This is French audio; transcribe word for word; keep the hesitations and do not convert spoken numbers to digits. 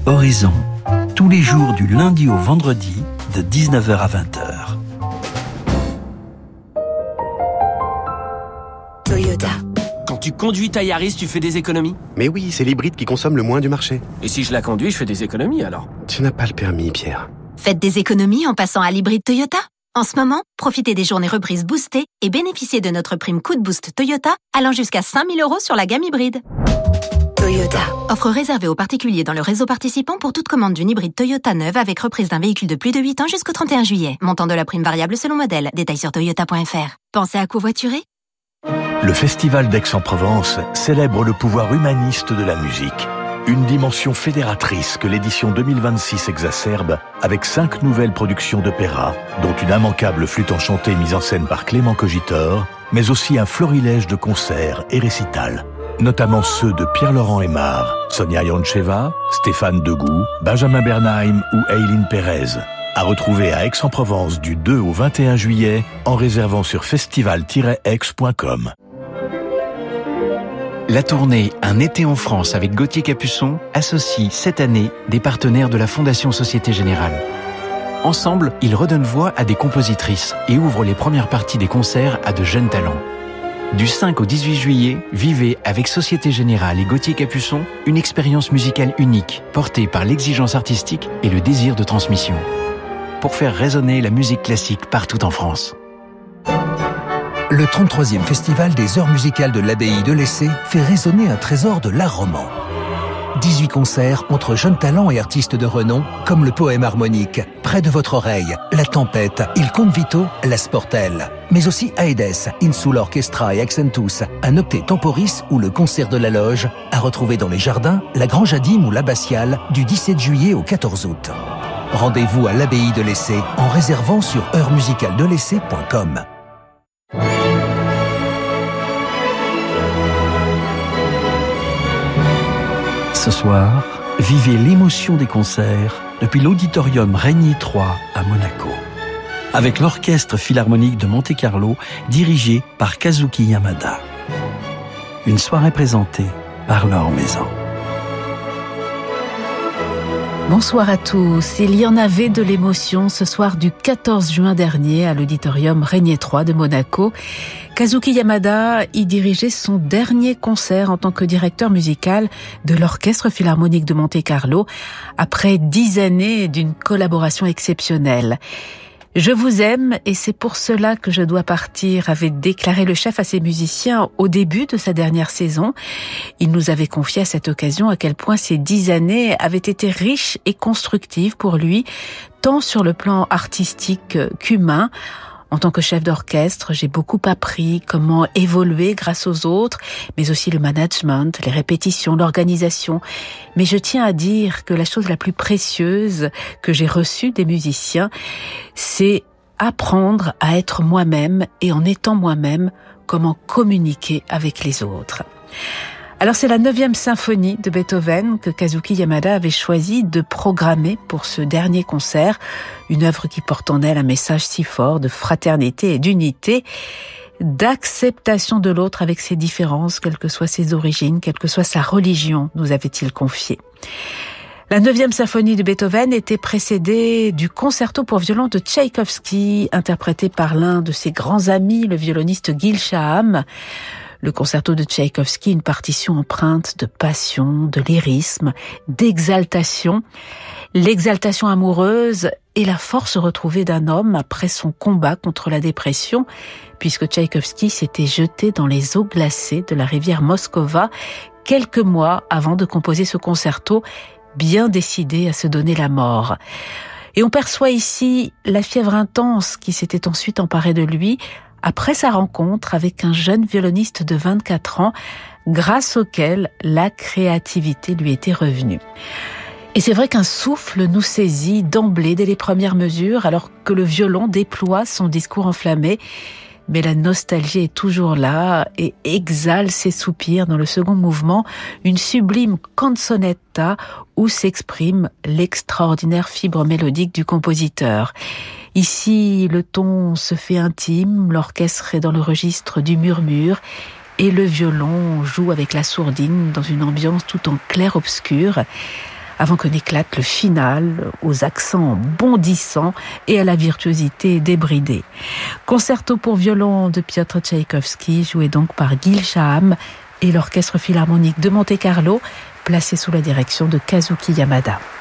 Horizon, tous les jours du lundi au vendredi, de dix-neuf heures à vingt heures. Toyota. Quand tu conduis ta Yaris, tu fais des économies ? Mais oui, c'est l'hybride qui consomme le moins du marché. Et si je la conduis, je fais des économies alors ? Tu n'as pas le permis, Pierre. Faites des économies en passant à l'hybride Toyota. En ce moment, profitez des journées reprises boostées et bénéficiez de notre prime coup de boost Toyota allant jusqu'à cinq mille euros sur la gamme hybride. Toyota. Offre réservée aux particuliers dans le réseau participant pour toute commande d'une hybride Toyota neuve avec reprise d'un véhicule de plus de huit ans jusqu'au trente et un juillet. Montant de la prime variable selon modèle. Détails sur toyota point f r. Pensez à covoiturer ? Le Festival d'Aix-en-Provence célèbre le pouvoir humaniste de la musique. Une dimension fédératrice que l'édition deux mille vingt-six exacerbe avec cinq nouvelles productions d'opéra, dont une immanquable flûte enchantée mise en scène par Clément Cogitor, mais aussi un florilège de concerts et récitals, notamment ceux de Pierre-Laurent Aimard, Sonia Yoncheva, Stéphane Degout, Benjamin Bernheim ou Eileen Pérez. À retrouver à Aix-en-Provence du deux au vingt et un juillet en réservant sur festival tiret aix point com. La tournée Un été en France avec Gauthier Capuçon associe cette année des partenaires de la Fondation Société Générale. Ensemble, ils redonnent voix à des compositrices et ouvrent les premières parties des concerts à de jeunes talents. Du cinq au dix-huit juillet, vivez avec Société Générale et Gauthier Capuçon une expérience musicale unique, portée par l'exigence artistique et le désir de transmission, pour faire résonner la musique classique partout en France. Le trente-troisième Festival des Heures musicales de l'Abbaye de Lessay fait résonner un trésor de l'art roman. dix-huit concerts entre jeunes talents et artistes de renom, comme le poème harmonique, Près de votre oreille, La Tempête, Il Conte Vito, La Sportelle. Mais aussi Aedes, Insul Orchestra et Accentus, un octet temporis ou le concert de la loge, à retrouver dans les jardins, la Grange Adim ou l'Abbatiale, du dix-sept juillet au quatorze août. Rendez-vous à l'Abbaye de Lessay en réservant sur heures musicales de lessay point com. Ce soir, vivez l'émotion des concerts depuis l'auditorium Régnier trois à Monaco. Avec l'Orchestre Philharmonique de Monte-Carlo, dirigé par Kazuki Yamada. Une soirée présentée par Laure Maison. Bonsoir à tous. Il y en avait de l'émotion ce soir du quatorze juin dernier à l'auditorium Régnier trois de Monaco. Kazuki Yamada y dirigeait son dernier concert en tant que directeur musical de l'Orchestre Philharmonique de Monte-Carlo après dix années d'une collaboration exceptionnelle. Je vous aime et c'est pour cela que je dois partir, avait déclaré le chef à ses musiciens au début de sa dernière saison. Il nous avait confié à cette occasion à quel point ces dix années avaient été riches et constructives pour lui, tant sur le plan artistique qu'humain. En tant que chef d'orchestre, j'ai beaucoup appris comment évoluer grâce aux autres, mais aussi le management, les répétitions, l'organisation. Mais je tiens à dire que la chose la plus précieuse que j'ai reçue des musiciens, c'est apprendre à être moi-même et en étant moi-même, comment communiquer avec les autres. Alors c'est la neuvième symphonie de Beethoven que Kazuki Yamada avait choisi de programmer pour ce dernier concert, une œuvre qui porte en elle un message si fort de fraternité et d'unité, d'acceptation de l'autre avec ses différences, quelles que soient ses origines, quelle que soit sa religion, nous avait-il confié. La neuvième symphonie de Beethoven était précédée du concerto pour violon de Tchaïkovski, interprété par l'un de ses grands amis, le violoniste Gil Shaham. Le concerto de Tchaïkovski, une partition empreinte de passion, de lyrisme, d'exaltation, l'exaltation amoureuse et la force retrouvée d'un homme après son combat contre la dépression, puisque Tchaïkovski s'était jeté dans les eaux glacées de la rivière Moskova quelques mois avant de composer ce concerto, bien décidé à se donner la mort. Et on perçoit ici la fièvre intense qui s'était ensuite emparée de lui, après sa rencontre avec un jeune violoniste de vingt-quatre ans, grâce auquel la créativité lui était revenue. Et c'est vrai qu'un souffle nous saisit d'emblée dès les premières mesures, alors que le violon déploie son discours enflammé, mais la nostalgie est toujours là et exhale ses soupirs dans le second mouvement, une sublime canzonetta où s'exprime l'extraordinaire fibre mélodique du compositeur. Ici, le ton se fait intime, l'orchestre est dans le registre du murmure et le violon joue avec la sourdine dans une ambiance tout en clair-obscur. avant que n'éclate le final aux accents bondissants et à la virtuosité débridée. Concerto pour violon de Piotr Tchaïkovski, joué donc par Gil Shaham et l'Orchestre Philharmonique de Monte-Carlo, placé sous la direction de Kazuki Yamada.